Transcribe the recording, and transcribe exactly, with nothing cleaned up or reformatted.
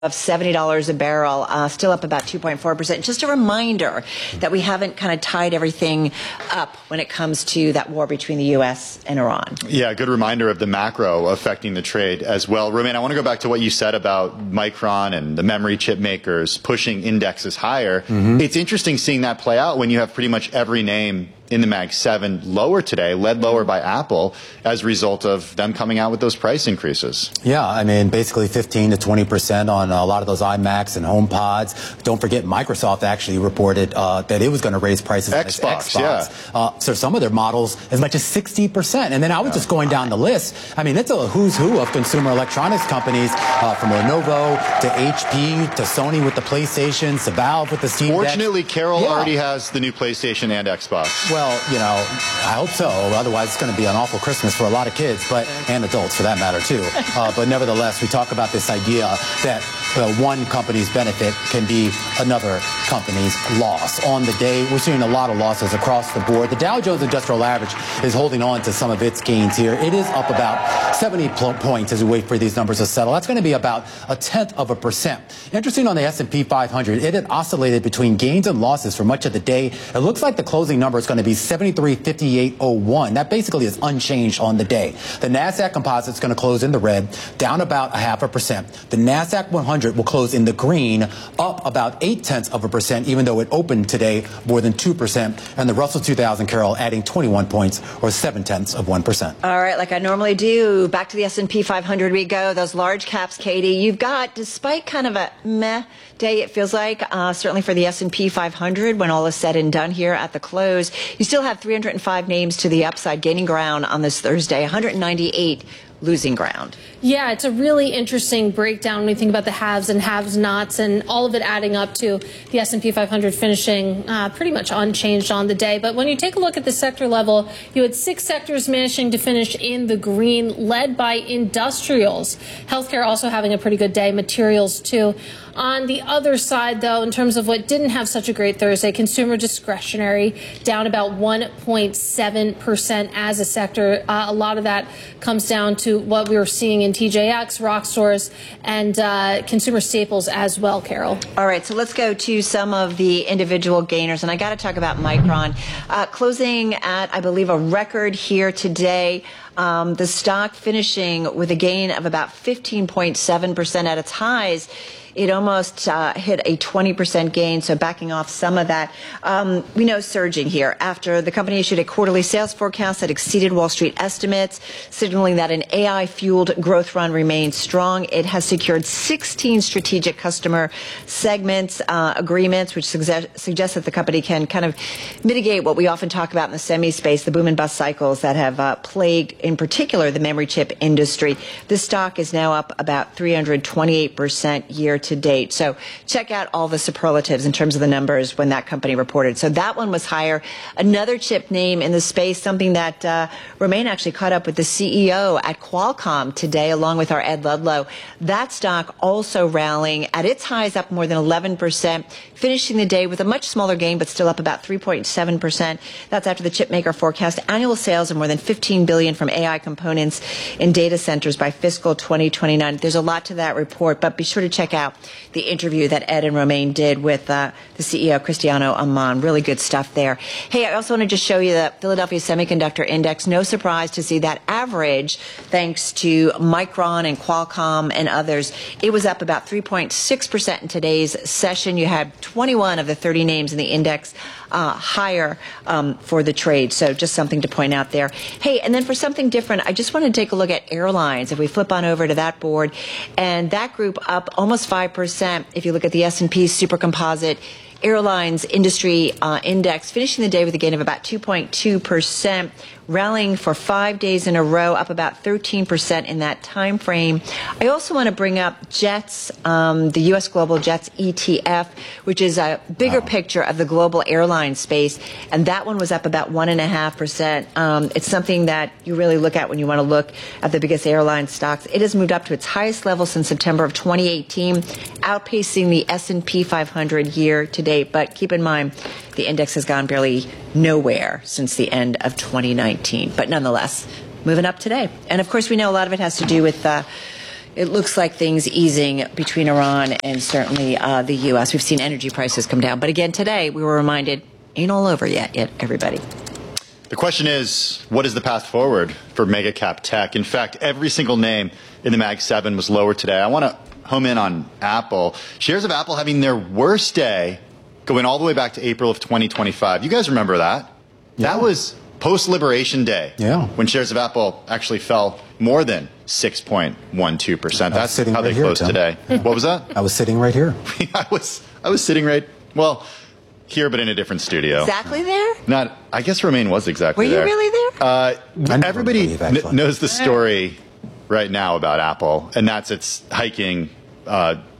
of seventy dollars a barrel, uh, still up about two point four percent. Just a reminder that we haven't kind of tied everything up when it comes to that war between the U S and Iran. Yeah, good reminder of the macro affecting the trade as well. Romain, I want to go back to what you said about Micron and the memory chip makers pushing indexes higher. Mm-hmm. It's interesting seeing that play out when you have pretty much every name in the Mag seven lower today, led lower by Apple as a result of them coming out with those price increases. Yeah, I mean, basically fifteen to twenty percent on a lot of those iMacs and HomePods. Don't forget, Microsoft actually reported uh, that it was going to raise prices on its Xbox, Xbox. Yeah. Uh, so some of their models as much as sixty percent. And then I was yeah. just going down the list. I mean, it's a who's who of consumer electronics companies, uh, from Lenovo to H P to Sony with the PlayStation to Valve with the Steam Deck. Fortunately, Carol yeah. already has the new PlayStation and Xbox. Well, Well, you know, I hope so. Otherwise, it's going to be an awful Christmas for a lot of kids, but and adults for that matter, too. Uh, but nevertheless, we talk about this idea that uh, one company's benefit can be another company's loss. On the day, we're seeing a lot of losses across the board. The Dow Jones Industrial Average is holding on to some of its gains here. It is up about seventy points as we wait for these numbers to settle. That's going to be about a tenth of a percent. Interesting on the S and P five hundred, it had oscillated between gains and losses for much of the day. It looks like the closing number is going to be seventy-three fifty-eight oh one. That basically is unchanged on the day. The NASDAQ composite is going to close in the red, down about a half a percent. The NASDAQ one hundred will close in the green, up about eight tenths of a percent, even though it opened today more than two percent. And the Russell two thousand, Carol, adding twenty-one points, or seven tenths of one percent. All right, like I normally do, back to the S and P five hundred we go. Those large caps, Katie, you've got, despite kind of a meh day, it feels like, uh, certainly for the S and P five hundred, when all is said and done here at the close, you still have three hundred five names to the upside, gaining ground on this Thursday, one hundred ninety-eight losing ground. Yeah, it's a really interesting breakdown when we think about the haves and have-nots, and all of it adding up to the S and P five hundred finishing uh, pretty much unchanged on the day. But when you take a look at the sector level, you had six sectors managing to finish in the green, led by industrials. Healthcare also having a pretty good day, materials too. On the other side, though, in terms of what didn't have such a great Thursday, consumer discretionary down about one point seven percent as a sector. Uh, a lot of that comes down to what we were seeing in T J X, rock stores, and uh, consumer staples as well, Carol. All right, so let's go to some of the individual gainers, and I got to talk about Micron. Uh, closing at, I believe, a record here today. Um, the stock finishing with a gain of about fifteen point seven percent at its highs. It almost uh, hit a twenty percent gain, so backing off some of that. Um, we know surging here after the company issued a quarterly sales forecast that exceeded Wall Street estimates, signaling that an A I-fueled growth run remains strong. It has secured sixteen strategic customer segments, uh, agreements, which suggest, suggests that the company can kind of mitigate what we often talk about in the semi space, the boom and bust cycles that have uh, plagued, in particular, the memory chip industry. This stock is now up about three hundred twenty-eight percent year to date. So check out all the superlatives in terms of the numbers when that company reported. So that one was higher. Another chip name in the space, something that uh, Romain actually caught up with the C E O at Qualcomm today, along with our Ed Ludlow. That stock also rallying at its highs, up more than eleven percent, finishing the day with a much smaller gain, but still up about three point seven percent. That's after the chipmaker forecast annual sales of more than fifteen billion dollars from A I components in data centers by fiscal twenty twenty-nine. There's a lot to that report, but be sure to check out the interview that Ed and Romain did with uh, the C E O, Cristiano Amon. Really good stuff there. Hey, I also want to just show you the Philadelphia Semiconductor Index. No surprise to see that average, thanks to Micron and Qualcomm and others. It was up about three point six percent in today's session. You had twenty-one of the thirty names in the index uh, higher um, for the trade. So just something to point out there. Hey, and then for something different, I just want to take a look at airlines. If we flip on over to that board, and that group up almost five percent. If you look at the S and P Super Composite Airlines Industry uh, Index, finishing the day with a gain of about two point two percent, rallying for five days in a row, up about thirteen percent in that time frame. I also want to bring up Jets, um, the U S Global Jets E T F, which is a bigger wow. picture of the global airline space, and that one was up about one and a half percent. Um, it's something that you really look at when you want to look at the biggest airline stocks. It has moved up to its highest level since September of twenty eighteen, outpacing the S and P five hundred year to date. But keep in mind, the index has gone barely nowhere since the end of twenty nineteen. But nonetheless, moving up today. And of course, we know a lot of it has to do with uh, it looks like things easing between Iran and certainly uh, the U S. We've seen energy prices come down. But again, today we were reminded, ain't all over yet, yet, everybody. The question is, what is the path forward for mega cap tech? In fact, every single name in the Mag seven was lower today. I want to home in on Apple. Shares of Apple having their worst day going all the way back to April of twenty twenty-five. You guys remember that? Yeah. That was post-Liberation Day, yeah, when shares of Apple actually fell more than six point one two percent. That's how right they here, closed Tim. today. What was that? I was sitting right here. I was I was sitting right, well, here, but in a different studio. Exactly there? Not, I guess Romaine was exactly there. Were you there. really there? Uh, everybody believe, kn knows the story right now about Apple, and that's it's hiking uh,